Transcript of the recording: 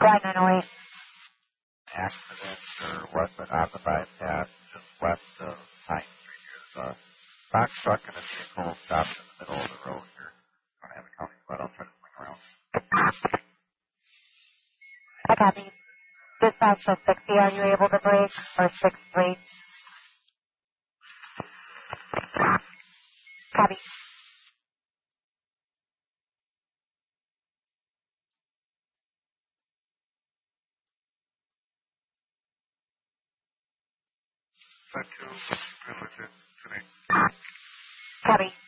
908. Accident or weapon on the bypass just west of Pine Street. There's a box truck and a vehicle stopped in the middle of the road here. I don't have a county, but I'll try to swing around. I copy. Dispatch to 60, are you able to brake? Or 6-3? Copy. Set to privilege it today. Copy.